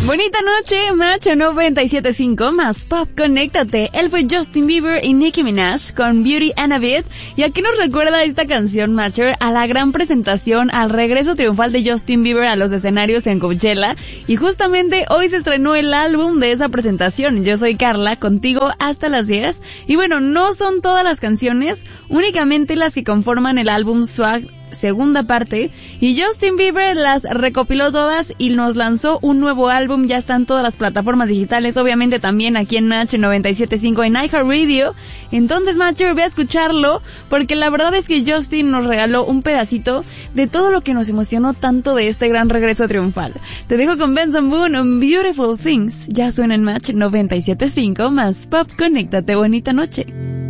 Bonita noche, Match 97.5, más pop, conéctate. Él fue Justin Bieber y Nicki Minaj con Beauty and a Beat. ¿Y a qué nos recuerda esta canción, Matcher? A la gran presentación, al regreso triunfal de Justin Bieber a los escenarios en Coachella. Y justamente hoy se estrenó el álbum de esa presentación. Yo soy Carla, contigo hasta las 10. Y bueno, no son todas las canciones, únicamente las que conforman el álbum Swag segunda parte, y Justin Bieber las recopiló todas y nos lanzó un nuevo álbum. Ya están todas las plataformas digitales, obviamente también aquí en Match 97.5 en iHeartRadio. Entonces, Matcher, ve a escucharlo, porque la verdad es que Justin nos regaló un pedacito de todo lo que nos emocionó tanto de este gran regreso triunfal. Te dejo con Benson Boone, Beautiful Things. Ya suena en Match 97.5, más pop, conéctate, bonita noche.